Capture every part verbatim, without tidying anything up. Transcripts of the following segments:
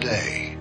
today.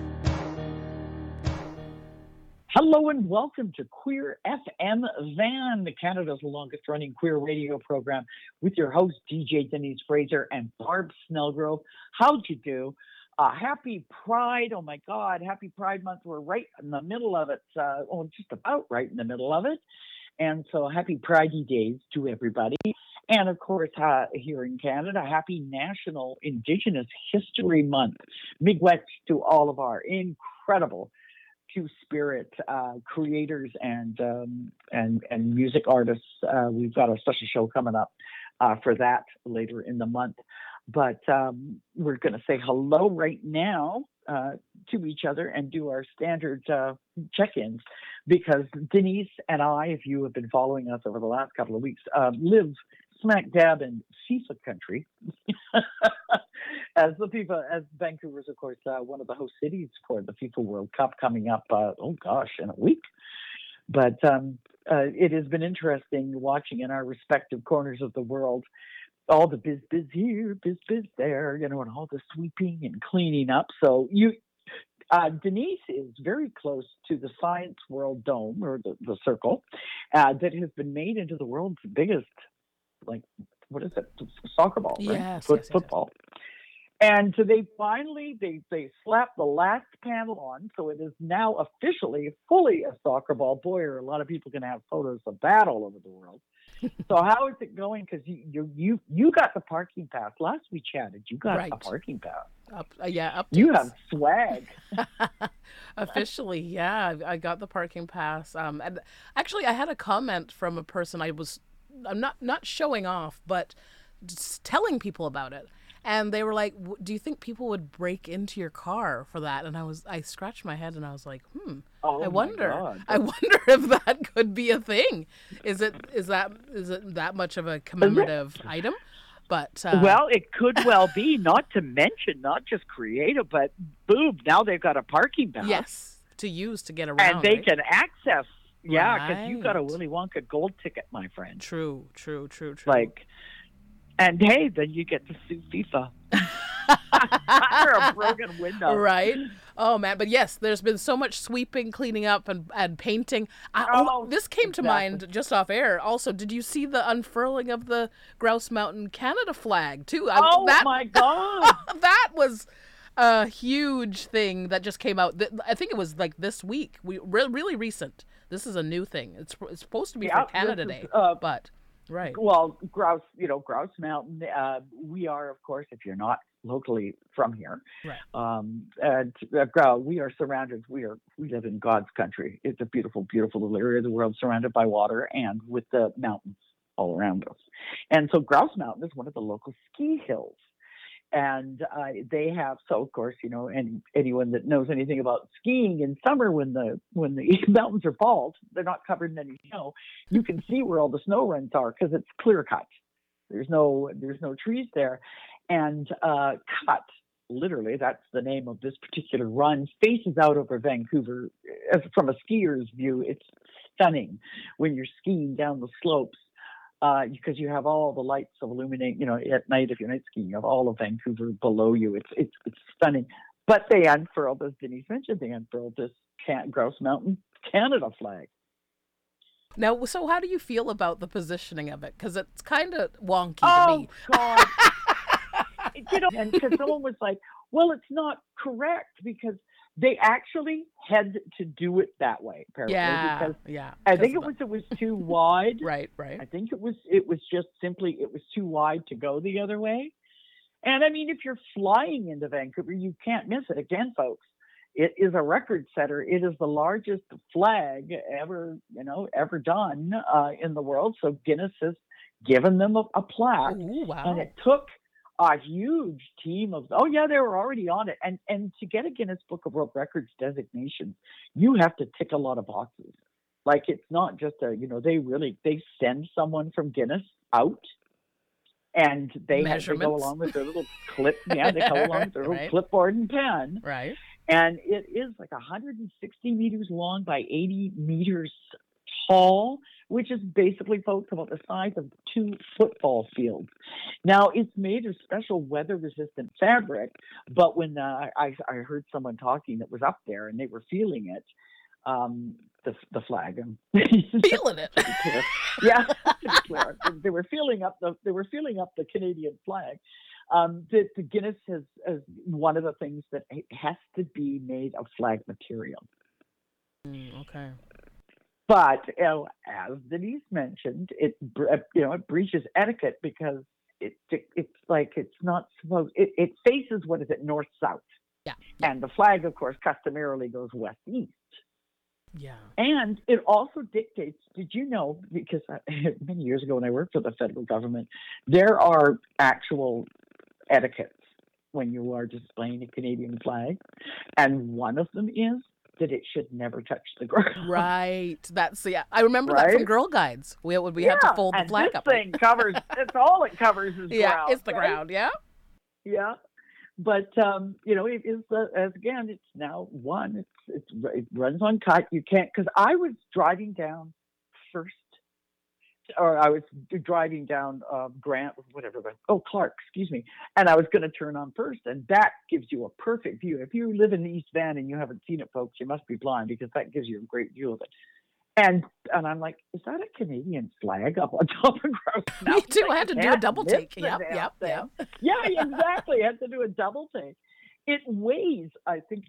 Hello and welcome to Queer F M Van, Canada's longest running queer radio program, with your host, D J Denise Fraser and Barb Snellgrove. How'd you do? Uh, happy Pride. Oh my God, happy Pride Month. We're right in the middle of it. Uh, oh, just about right in the middle of it. And so happy Pridey days to everybody. And of course, uh, here in Canada, happy National Indigenous History Month. Miigwech to all of our incredible Two-Spirit uh, creators and um, and and music artists. Uh, we've got a special show coming up uh, for that later in the month. But um, we're going to say hello right now uh, to each other and do our standard uh, check-ins, because Denise and I, if you have been following us over the last couple of weeks, uh, live smack dab in FIFA country. As the FIFA, as Vancouver is, of course, uh, one of the host cities for the FIFA World Cup coming up, uh, oh gosh, in a week. But um, uh, it has been interesting watching in our respective corners of the world all the biz biz here, biz biz there, you know, and all the sweeping and cleaning up. So you, uh, Denise is very close to the Science World Dome, or the, the circle, uh, that has been made into the world's biggest, like, what is it, soccer ball, right? Yes, Foot, yes, yes, football. And so they finally, they, they slapped the last panel on, so it is now officially fully a soccer ball. Boy, are a lot of people going to have photos of that all over the world. So how is it going? Because you, you you you got the parking pass. Last we chatted, you got Right. a parking pass. Up, uh, yeah, up. You have swag. Officially, yeah, I I got the parking pass. Um, and actually, I had a comment from a person. I was, I'm not not showing off, but just telling people about it. And they were like, "W- do you think people would break into your car for that?" And I was, I scratched my head and I was like, hmm, Oh I my wonder, God. I wonder if that could be a thing. Is it, is that, is it that much of a commemorative item? But, uh, Well, it could well be. Not to mention, not just creative, but boom, now they've got a parking pass. yes, to use to get around. And they right? can access. Yeah, because you've got a Right. Willy Wonka gold ticket, my friend. True, true, true, true. Like, and hey, then you get to sue FIFA for a broken window. Right. Oh man, but yes, there's been so much sweeping, cleaning up, and and painting. I, oh, Oh, this came to exactly. mind just off air. Also, did you see the unfurling of the Grouse Mountain Canada flag too? I- Oh that my God! that was a huge thing that just came out. Th- I think it was like this week. We re- really recent. This is a new thing. It's it's supposed to be Yeah, for Canada this is, Day, uh, but right. Well, Grouse, you know, Grouse Mountain. Uh, we are, of course, if you're not locally from here, Right. um, and uh, Grou- we are surrounded. We are we live in God's country. It's a beautiful, beautiful little area of the world, surrounded by water and with the mountains all around us. And so, Grouse Mountain is one of the local ski hills. And uh, they have, so of course, you know, any anyone that knows anything about skiing in summer, when the when the mountains are bald, they're not covered in any snow. You can see where all the snow runs are because it's clear cut. There's no there's no trees there, and uh, cut. Literally, that's the name of this particular run. Faces out over Vancouver. As from a skier's view, it's stunning when you're skiing down the slopes. Uh, because you have all the lights of illuminate, you know, at night, if you're night skiing, you have all of Vancouver below you. It's it's it's stunning. But they unfurled, as Denise mentioned, they unfurled this Can- Grouse Mountain Canada flag. Now, so how do you feel about the positioning of it? Because it's kind of wonky to Oh, me. God. You know, and because someone was like, well, it's not correct because they actually had to do it that way, apparently. Yeah, Because yeah. I 'cause think it of was it was too wide. the- right, I right. think it was it was just simply it was too wide to go the other way. And I mean, if you're flying into Vancouver, you can't miss it. Again, folks, it is a record setter. It is the largest flag ever, you know, ever done uh, in the world. So Guinness has given them a, a plaque, Ooh, wow. and it took a huge team of. Oh yeah, they were already on it. And and to get a Guinness Book of World Records designation, you have to tick a lot of boxes. Like, it's not just a, you know, they really they send someone from Guinness out. And they, have, they go Measurements. along with their little clip. Yeah, they go along with their little Right. clipboard and pen. Right. And it is like one hundred sixty meters long by eighty meters tall, which is basically, folks, about the size of two football fields. Now, it's made of special weather-resistant fabric, but when uh, I, I heard someone talking that was up there and they were feeling it, um, the the flag, um, Feeling it. to be clear. Yeah, to be clear, they were feeling up the they were feeling up the Canadian flag. Um, the, the Guinness has, has one of the things that it has to be made of flag material. Mm, okay. But you know, as Denise mentioned, it you know it breaches etiquette because it, it it's like it's not supposed. It, it faces, what is it, north south, Yeah. and the flag, of course, customarily goes west east. Yeah. And it also dictates. Did you know? Because I, many years ago, when I worked for the federal government, there are actual etiquettes when you are displaying a Canadian flag, and one of them is that it should never touch the ground. Right. That's yeah. I remember that from Right? Girl Guides. We would we Yeah, had to fold the and flag this up. thing covers. It's all it covers is Yeah, ground. it's the right? ground. Yeah. Yeah, but um, you know, it is uh, as again, it's now one. It's it's it runs on cut. You can't, because I was driving down first, or I was driving down uh, Grant, whatever, but oh Clark, excuse me, and I was going to turn on first, and that gives you a perfect view. If you live in the East Van and you haven't seen it, folks, you must be blind, because that gives you a great view of it. And and I'm like, is that a Canadian flag up on top of Grouse Me Mountain? too. I Like, had to you do a can't double miss take. the Yep. damn Yep. thing. Yep. Yeah, exactly. I had to do a double take. It weighs, I think,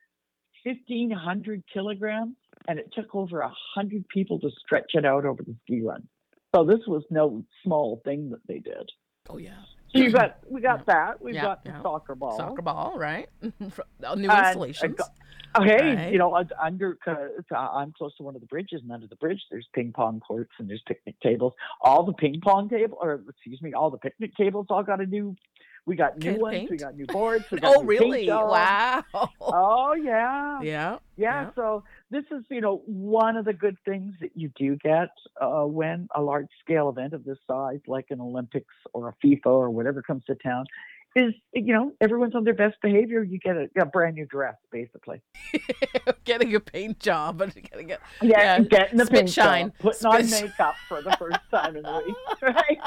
fifteen hundred kilograms, and it took over a hundred people to stretch it out over the ski run. So this was no small thing that they did. Oh yeah. So you got we got Yeah. that. We've Yeah, got the yeah. soccer ball. Soccer ball, right? New And, installations. uh, Okay, Right. you know, un- under uh, I'm close to one of the bridges, and under the bridge there's ping pong courts and there's picnic tables. All the ping pong table, or excuse me, all the picnic tables all got a new. We got new Can ones. paint? We got new boards. We got Oh new really? paint jobs. Wow. Oh yeah. Yeah. Yeah, so this is, you know, one of the good things that you do get uh, when a large scale event of this size, like an Olympics or a FIFA or whatever comes to town, is, you know, everyone's on their best behavior. You get a, a brand new dress, basically. Getting a paint job and getting it. Yeah, Yeah, getting the spit paint shine. job, putting on Spit- makeup for the first time in a week, right?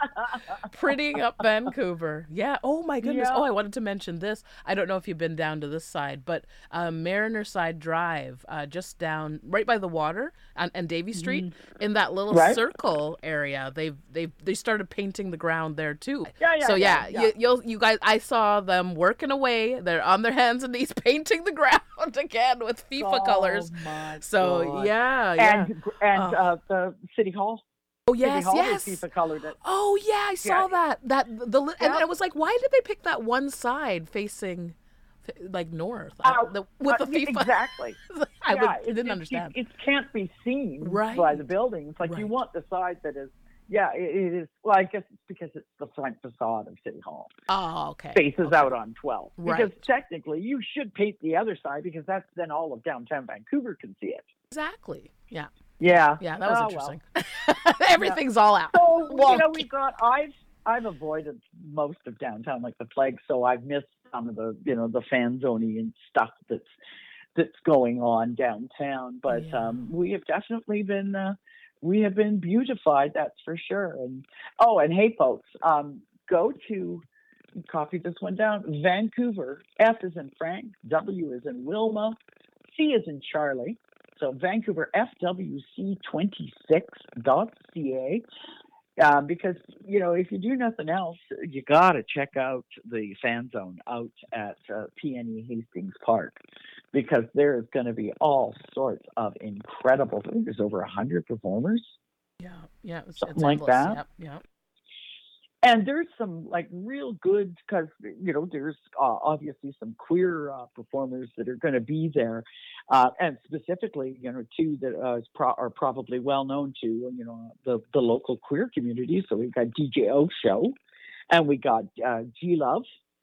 Prettying up Vancouver. Yeah. Oh my goodness. Yeah. Oh, I wanted to mention this. I don't know if you've been down to this side, but uh, Mariner Side Drive, uh, just down right by the water and, and Davie Street, in that little Right. circle area, they've they they started painting the ground there too. Yeah, yeah, So yeah, yeah, yeah. You, you'll you guys, I saw them working away. They're on their hands and knees painting the ground again with FIFA colors. Oh, my So God. yeah, yeah. And, and Oh. uh, the City Hall. Oh City yes, Hall yes. is FIFA colored it. Oh yeah, I saw Yeah. that. That the li- and Yeah. I was like, why did they pick that one side facing, f- like north I- Uh, the, with uh, the FIFA? Exactly. I, Yeah, would, I it- didn't it- understand. It, it can't be seen Right. by the buildings. Like you Right. want the side that is, yeah, it, it is. Well, I guess it's because it's the front facade of City Hall. Oh, okay. Faces Okay. out on twelve. Because Right. technically, you should paint the other side because that's then all of downtown Vancouver can see it. Exactly. Yeah. Yeah. Yeah. That was Oh, well. interesting. Everything's all out. So you know, Wonky. we got. I've I've avoided most of downtown, like the plague. So I've missed some of the, you know, the fan zoning and stuff that's that's going on downtown. But Yeah. um, we have definitely been uh, we have been beautified. That's for sure. And oh, and hey, folks, um, go to copy this one down. Vancouver. F is in Frank. W is in Wilma. C is in Charlie. So Vancouver F W C twenty-six dot C A. Uh, because, you know, if you do nothing else, you got to check out the fan zone out at uh, P N E Hastings Park, because there is going to be all sorts of incredible, I think there's over one hundred performers. Yeah. Yeah. It's, Something it's like endless. that. Yep. Yep. And there's some like real good, because, you know, there's uh, obviously some queer uh, performers that are going to be there. Uh, and specifically, you know, two that uh, is pro- are probably well known to, you know, the, the local queer community. So we've got D J O Show, and we got uh, G Love,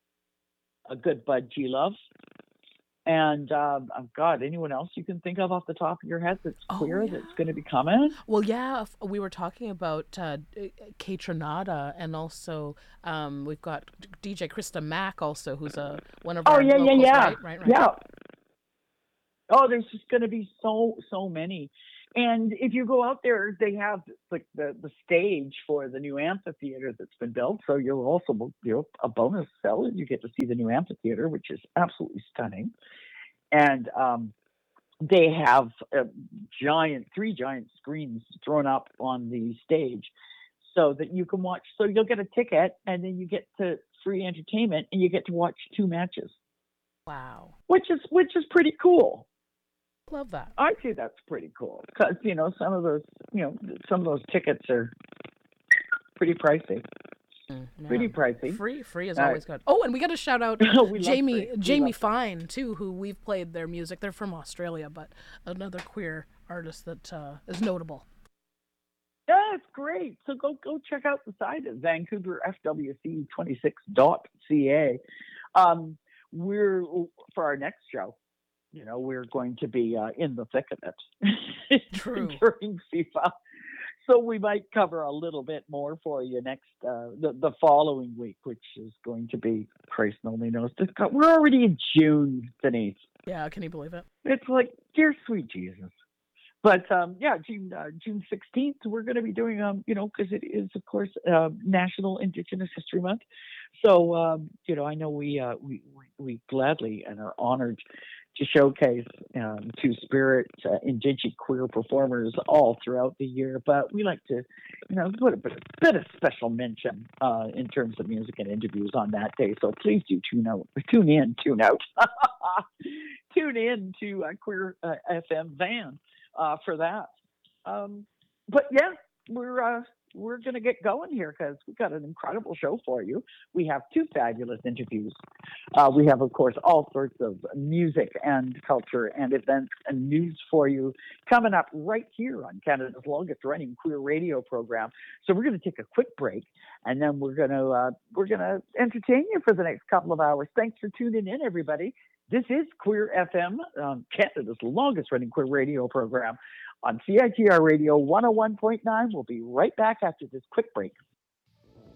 a good bud G Love. And um, oh God, anyone else you can think of off the top of your head that's Oh, queer yeah. that's going to be coming? Well, yeah, f- we were talking about uh, Kate Trinata, and also um, we've got D J Krista Mack, also, who's a one of Oh our yeah, yeah, locals, yeah, right? Right, right. yeah. Oh, there's just going to be so so many, And if you go out there, they have like the, the stage for the new amphitheater that's been built. So you'll also, you know, a bonus sell is you get to see the new amphitheater, which is absolutely stunning. And um, they have a giant, three giant screens thrown up on the stage so that you can watch. So you'll get a ticket and then you get to free entertainment and you get to watch two matches. Wow. Which is, which is pretty cool. Love that. I think that's pretty cool because, you know, some of those, you know, some of those tickets are pretty pricey. Mm, Pretty yeah. pricey. Free, free is Uh, always good. Oh, and we got to shout out we love Jamie, free. We Jamie love free. Fine too, who we've played their music. They're from Australia, but another queer artist that uh, is notable. Yeah, it's great. So go go check out the site at Vancouver F W C twenty-six dot C A. Um, we're for our next show. You know, we're going to be uh, in the thick of it True. during FIFA. So we might cover a little bit more for you next, uh, the, the following week, which is going to be, Christ only knows. We're already in June, Denise. Yeah, can you believe it? It's like, dear sweet Jesus. But um, yeah, June uh, June sixteenth, we're going to be doing, um, you know, because it is, of course, uh, National Indigenous History Month. So, um, you know, I know we, uh, we, we, we gladly and are honored to showcase um, two-spirit, uh, Indigenous queer performers all throughout the year. But we like to, you know, put a bit, a bit of special mention uh, in terms of music and interviews on that day. So please do tune out, tune in, tune out, tune in to uh, Queer uh, F M Van uh, for that. Um, but yeah, we're uh, we're going to get going here because we've got an incredible show for you. We have two fabulous interviews. Uh, we have, of course, all sorts of music and culture and events and news for you coming up right here on Canada's longest running queer radio program. So we're going to take a quick break and then we're going to uh, we're going to entertain you for the next couple of hours. Thanks for tuning in, everybody. This is Queer F M, um, Canada's longest running queer radio program on C I T R Radio one oh one point nine. We'll be right back after this quick break.